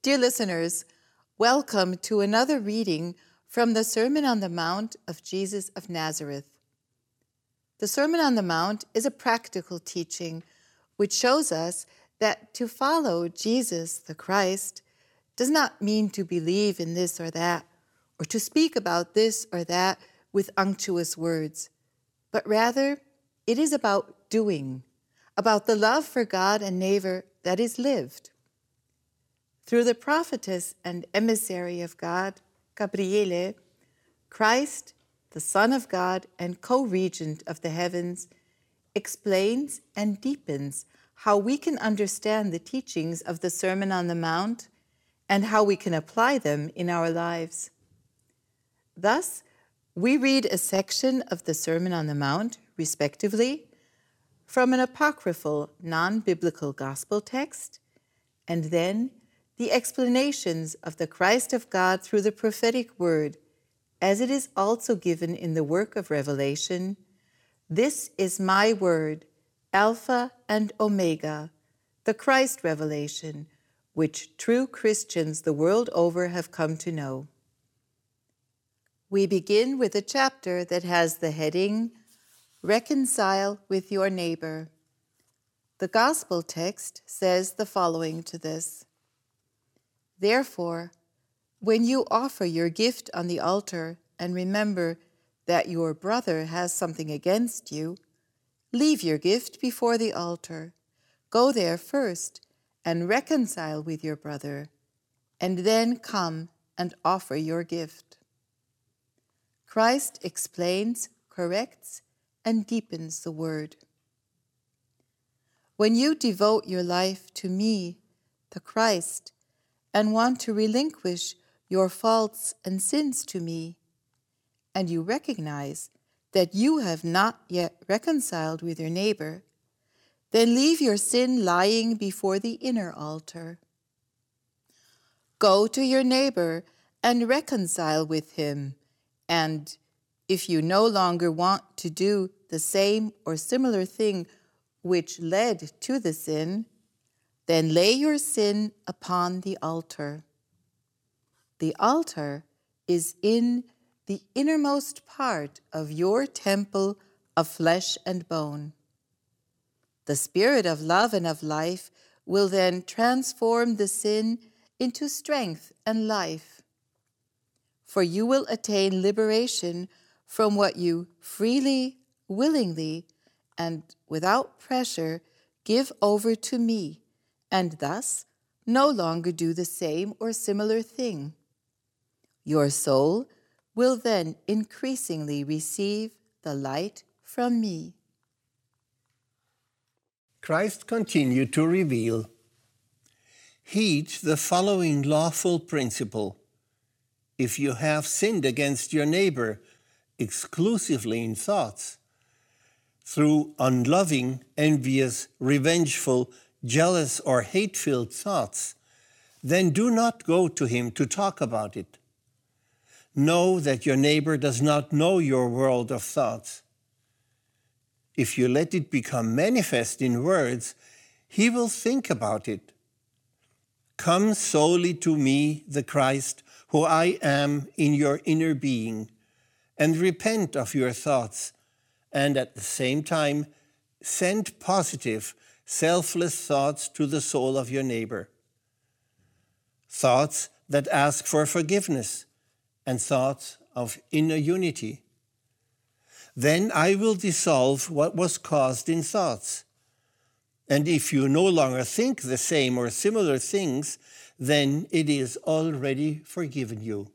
Dear listeners, welcome to another reading from the Sermon on the Mount of Jesus of Nazareth. The Sermon on the Mount is a practical teaching which shows us that to follow Jesus the Christ does not mean to believe in this or that, or to speak about this or that with unctuous words, but rather it is about doing, about the love for God and neighbor that is lived. Through the prophetess and emissary of God, Gabriele, Christ, the Son of God and co-regent of the heavens, explains and deepens how we can understand the teachings of the Sermon on the Mount and how we can apply them in our lives. Thus, we read a section of the Sermon on the Mount, respectively, from an apocryphal, non-biblical gospel text, and then the explanations of the Christ of God through the prophetic word, as it is also given in the work of Revelation. This is my word, Alpha and Omega, the Christ revelation, which true Christians the world over have come to know. We begin with a chapter that has the heading, Reconcile with your neighbor. The gospel text says the following to this: Therefore, when you offer your gift on the altar and remember that your brother has something against you, leave your gift before the altar. Go there first and reconcile with your brother, and then come and offer your gift. Christ explains, corrects, and deepens the word. When you devote your life to me, the Christ, and want to relinquish your faults and sins to me, and you recognize that you have not yet reconciled with your neighbor, then leave your sin lying before the inner altar. Go to your neighbor and reconcile with him, and if you no longer want to do the same or similar thing which led to the sin, then lay your sin upon the altar. The altar is in the innermost part of your temple of flesh and bone. The Spirit of love and of life will then transform the sin into strength and life. For you will attain liberation from what you freely, willingly, and without pressure give over to me, and thus no longer do the same or similar thing. Your soul will then increasingly receive the light from me. Christ continued to reveal, heed the following lawful principle. If you have sinned against your neighbor exclusively in thoughts, through unloving, envious, revengeful, jealous, or hate-filled thoughts, then do not go to him to talk about it. Know that your neighbor does not know your world of thoughts. If you let it become manifest in words, he will think about it. Come solely to me, the Christ, who I am in your inner being, and repent of your thoughts, and at the same time send positive, selfless thoughts to the soul of your neighbor. Thoughts that ask for forgiveness, and thoughts of inner unity. Then I will dissolve what was caused in thoughts. And if you no longer think the same or similar things, then it is already forgiven you.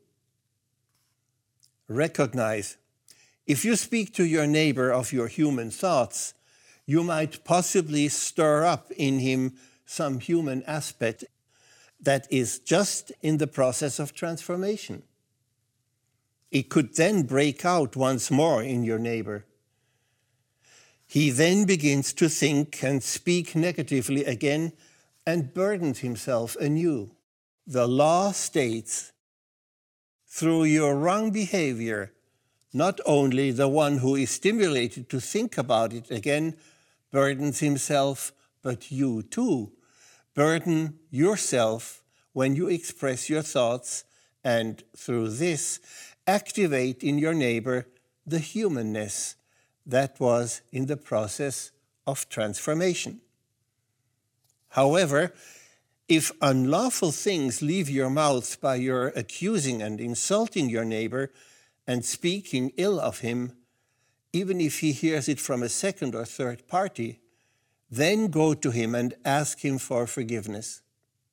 Recognize, if you speak to your neighbor of your human thoughts, you might possibly stir up in him some human aspect that is just in the process of transformation. It could then break out once more in your neighbor. He then begins to think and speak negatively again and burdens himself anew. The law states, through your wrong behavior, not only the one who is stimulated to think about it again burdens himself, but you too burden yourself when you express your thoughts and, through this, activate in your neighbor the humanness that was in the process of transformation. However, if unlawful things leave your mouth by your accusing and insulting your neighbor and speaking ill of him, even if he hears it from a second or third party, then go to him and ask him for forgiveness.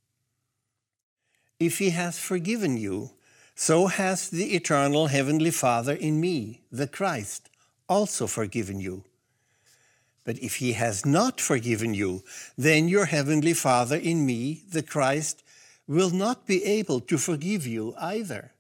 If he has forgiven you, so has the eternal Heavenly Father in me, the Christ, also forgiven you. But if he has not forgiven you, then your Heavenly Father in me, the Christ, will not be able to forgive you either.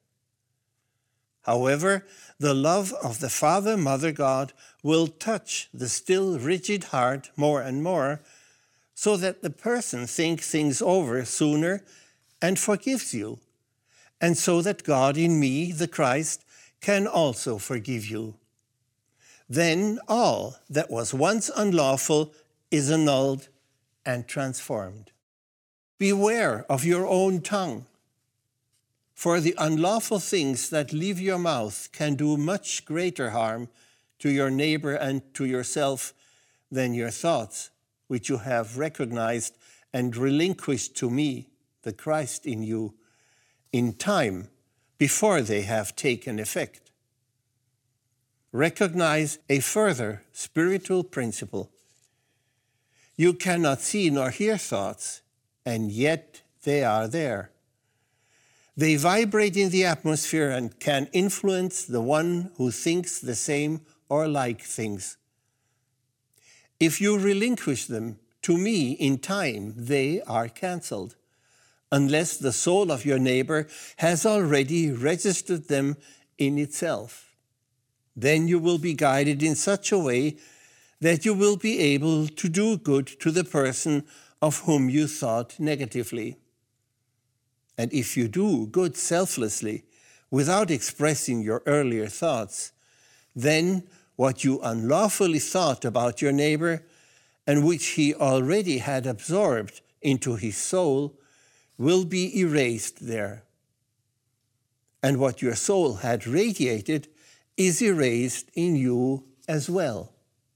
However, the love of the Father, Mother God will touch the still rigid heart more and more, so that the person thinks things over sooner and forgives you, and so that God in me, the Christ, can also forgive you. Then all that was once unlawful is annulled and transformed. Beware of your own tongue, for the unlawful things that leave your mouth can do much greater harm to your neighbor and to yourself than your thoughts, which you have recognized and relinquished to me, the Christ in you, in time before they have taken effect. Recognize a further spiritual principle. You cannot see nor hear thoughts, and yet they are there. They vibrate in the atmosphere and can influence the one who thinks the same or like things. If you relinquish them to me in time, they are cancelled, unless the soul of your neighbor has already registered them in itself. Then you will be guided in such a way that you will be able to do good to the person of whom you thought negatively. And if you do good selflessly, without expressing your earlier thoughts, then what you unlawfully thought about your neighbor, and which he already had absorbed into his soul, will be erased there. And what your soul had radiated is erased in you as well.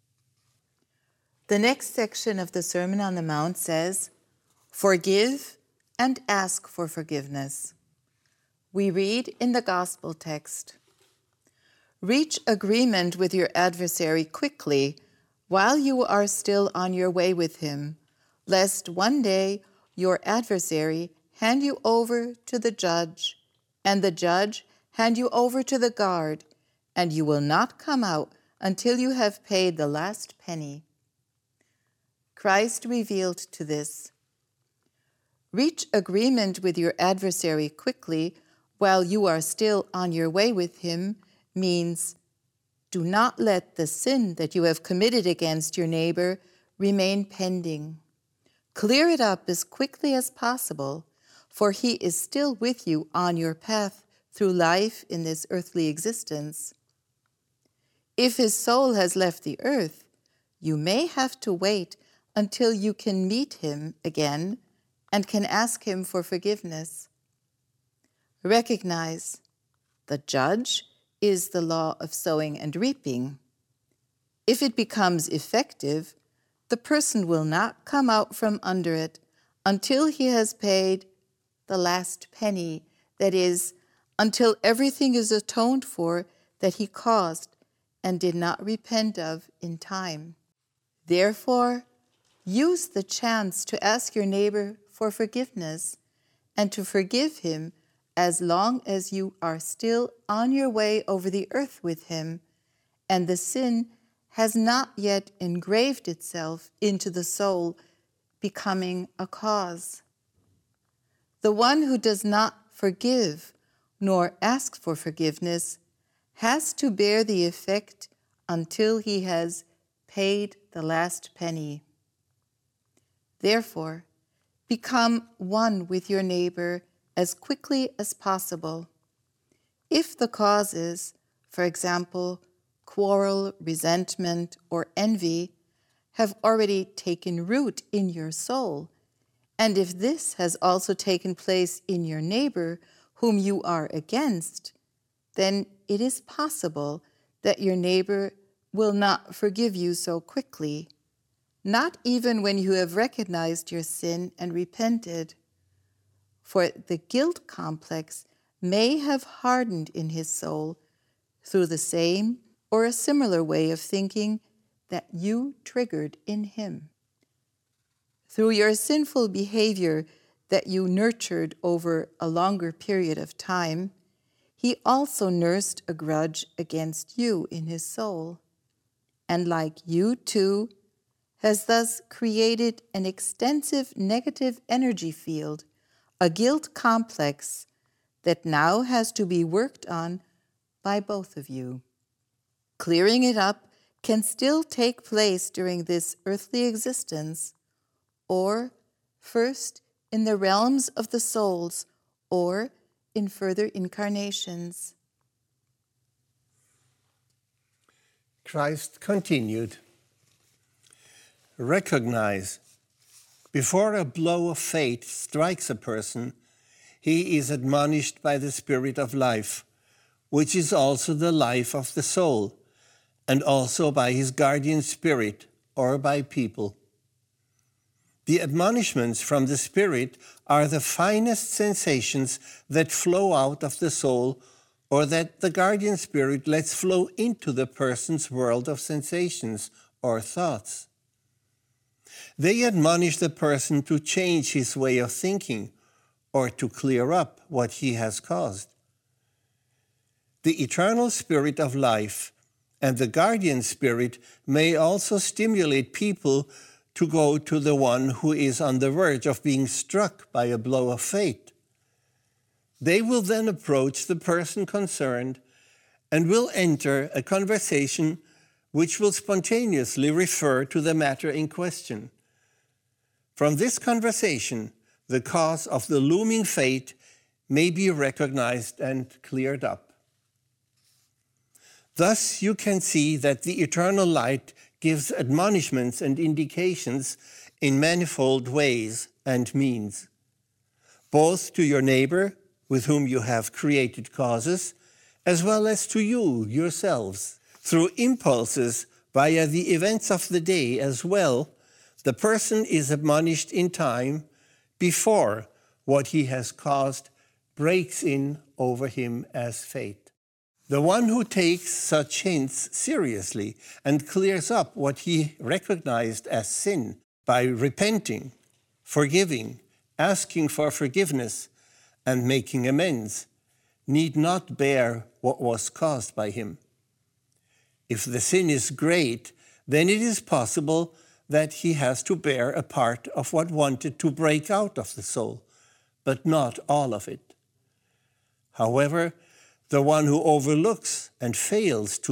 The next section of the Sermon on the Mount says, "Forgive and ask for forgiveness." We read in the Gospel text, "Reach agreement with your adversary quickly while you are still on your way with him, lest one day your adversary hand you over to the judge, and the judge hand you over to the guard, and you will not come out until you have paid the last penny." Christ revealed to this. Reach agreement with your adversary quickly while you are still on your way with him means do not let the sin that you have committed against your neighbor remain pending. Clear it up as quickly as possible, for he is still with you on your path through life in this earthly existence. If his soul has left the earth, you may have to wait until you can meet him again and can ask him for forgiveness. Recognize the judge is the law of sowing and reaping. If it becomes effective, the person will not come out from under it until he has paid the last penny, that is, until everything is atoned for that he caused and did not repent of in time. Therefore, use the chance to ask your neighbor for forgiveness and to forgive him as long as you are still on your way over the earth with him, and the sin has not yet engraved itself into the soul, becoming a cause. The one who does not forgive nor ask for forgiveness has to bear the effect until he has paid the last penny. Therefore, become one with your neighbor as quickly as possible. If the causes, for example, quarrel, resentment, or envy, have already taken root in your soul, And if this has also taken place in your neighbor whom you are against, then it is possible that your neighbor will not forgive you so quickly, not even when you have recognized your sin and repented. For the guilt complex may have hardened in his soul through the same or a similar way of thinking that you triggered in him. Through your sinful behavior that you nurtured over a longer period of time, he also nursed a grudge against you in his soul, and like you too, has thus created an extensive negative energy field, a guilt complex that now has to be worked on by both of you. Clearing it up can still take place during this earthly existence, or first in the realms of the souls, or in further incarnations. Christ continued, recognize, before a blow of fate strikes a person, he is admonished by the Spirit of life, which is also the life of the soul, and also by his guardian spirit or by people. The admonishments from the Spirit are the finest sensations that flow out of the soul, or that the guardian spirit lets flow into the person's world of sensations or thoughts. They admonish the person to change his way of thinking or to clear up what he has caused. The eternal Spirit of life and the guardian spirit may also stimulate people to go to the one who is on the verge of being struck by a blow of fate. They will then approach the person concerned and will enter a conversation which will spontaneously refer to the matter in question. From this conversation, the cause of the looming fate may be recognized and cleared up. Thus, you can see that the eternal light gives admonishments and indications in manifold ways and means, both to your neighbor, with whom you have created causes, as well as to you yourselves. Through impulses via the events of the day as well, the person is admonished in time before what he has caused breaks in over him as fate. The one who takes such hints seriously and clears up what he recognized as sin by repenting, forgiving, asking for forgiveness, and making amends, need not bear what was caused by him. If the sin is great, then it is possible that he has to bear a part of what wanted to break out of the soul, but not all of it. However, the one who overlooks and fails to